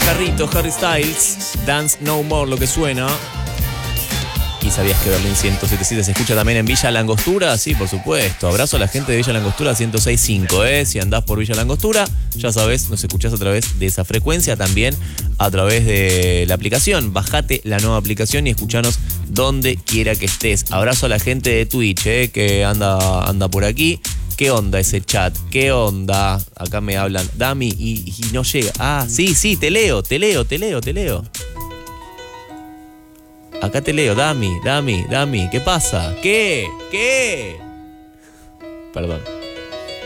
carrito, Harry Styles, Dance No More, lo que suena. ¿Y sabías que Berlín 107.7 se escucha también en Villa Langostura? Sí, por supuesto. Abrazo a la gente de Villa Langostura 106.5, Si andás por Villa Langostura, ya sabés, nos escuchás a través de esa frecuencia, también a través de la aplicación. Bajate la nueva aplicación y escuchanos donde quiera que estés. Abrazo a la gente de Twitch, que anda por aquí. ¿Qué onda ese chat? ¿Qué onda? Acá me hablan Dami y no llega. Ah, sí, te leo. Acá te leo, Dami, ¿qué pasa? ¿Qué? Perdón.